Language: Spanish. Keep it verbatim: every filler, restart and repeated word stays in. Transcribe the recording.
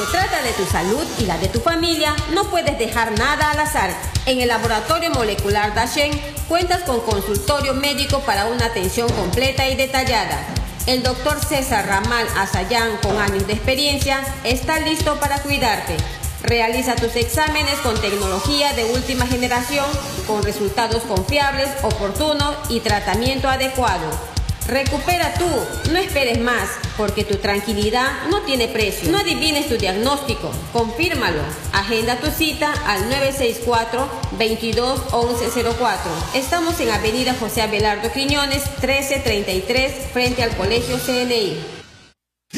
trata de tu salud y la de tu familia, no puedes dejar nada al azar. En el Laboratorio Molecular Dashen cuentas con consultorio médico para una atención completa y detallada. El doctor César Ramal Azayán, con años de experiencia, está listo para cuidarte. Realiza tus exámenes con tecnología de última generación, con resultados confiables, oportunos y tratamiento adecuado. Recupera tú, no esperes más, porque tu tranquilidad no tiene precio. No adivines tu diagnóstico, confírmalo. Agenda tu cita al nueve seis cuatro, veintidós, once cero cuatro. Estamos en Avenida José Abelardo Quiñones, trece treinta y tres, frente al Colegio C N I.